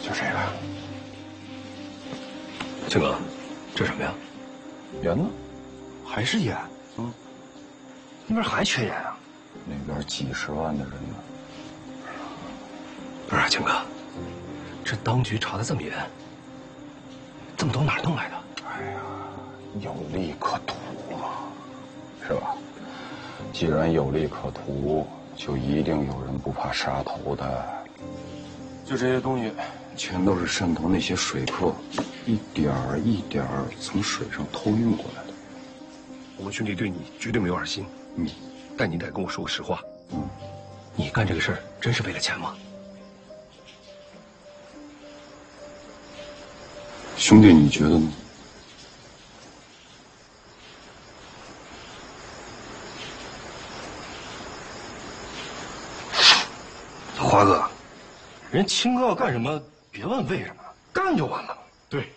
就这个。 青哥，这什么呀？ 盐呢？ 还是盐？ 嗯， 那边还缺盐啊？ 那边几十万的人呢。 不是青哥，这当局查的这么严，这么多哪儿弄来的？ 哎呀，有利可图嘛，是吧？既然有利可图，就一定有人不怕杀头的。就这些东西，全都是汕头那些水客一点儿一点儿从水上偷运过来的。 我们兄弟对你绝对没有二心，但你得跟我说个实话。你干这个事儿真是为了钱吗？ 兄弟，你觉得呢？ 华哥，人青哥要干什么，别问为什么，干就完了。 对，